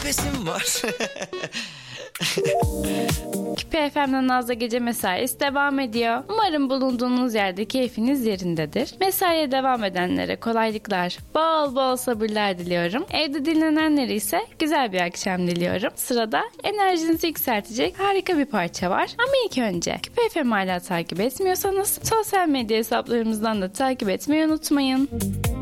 hevesim var. Küpe FM'den Naz'da gece mesaisi devam ediyor. Umarım bulunduğunuz yerde keyfiniz yerindedir. Mesaiye devam edenlere kolaylıklar, bol bol sabırlar diliyorum. Evde dinlenenlere ise güzel bir akşam diliyorum. Sırada enerjinizi yükseltecek harika bir parça var. Ama ilk önce Küpe FM hala takip etmiyorsanız sosyal medya hesaplarımızdan da takip etmeyi unutmayın.